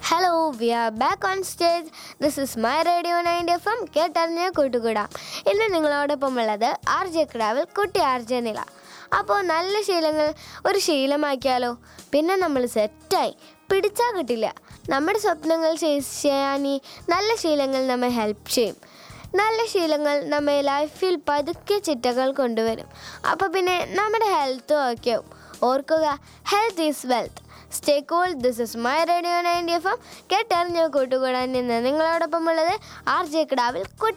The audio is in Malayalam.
Hello, we are back on stage. This is my Radio 90 FM കേട്ടറിഞ്ഞ കൂട്ടുകൂടാം. ഇന്ന് നിങ്ങളോടൊപ്പം ഉള്ളത് ആർ ജെ കിടാവിൽ കുട്ടി ആർ ജെ നില. അപ്പോൾ നല്ല ശീലങ്ങൾ ഒരു ശീലമാക്കിയാലോ? പിന്നെ നമ്മൾ സെറ്റായി, പിടിച്ചാൽ കിട്ടില്ല. നമ്മുടെ സ്വപ്നങ്ങൾ ചെയ്യാൻ ഈ നല്ല ശീലങ്ങൾ നമ്മെ ഹെൽപ്പ് ചെയ്യും. നല്ല ശീലങ്ങൾ നമ്മെ ലൈഫിൽ പതുക്കെ ചിട്ടകൾ കൊണ്ടുവരും. അപ്പോൾ പിന്നെ നമ്മുടെ ഹെൽത്തും ഒക്കെ ആവും. ഓർക്കുക, health is wealth. Stay cool. This is my radio 90 FM കേട്ടറിഞ്ഞ കൂട്ടുകൂടാൻ നിന്ന് നിങ്ങളോടൊപ്പം ഉള്ളത് ആർ ജെ കിടാവിൽ കുട്ടി.